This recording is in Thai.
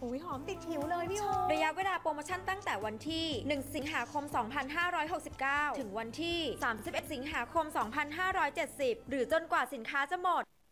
อุ้ยหอมติดผิวเลยพี่โอระยะเวลาโปรโมชั่นตั้งแต่วันที่ 1 สิงหาคม 2569 ถึงวันที่ 31 สิงหาคม 2570 หรือจนกว่าสินค้าจะหมด